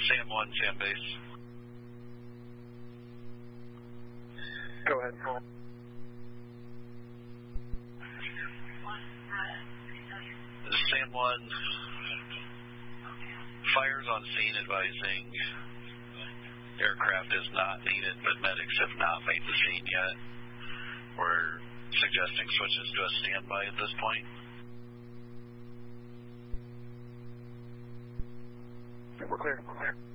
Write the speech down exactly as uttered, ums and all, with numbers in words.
SAM one, SAM base. Go ahead. SAM one, fires on scene advising aircraft is not needed, but medics have not made the scene yet. We're suggesting switches to a standby at this point. We're clear. We're clear.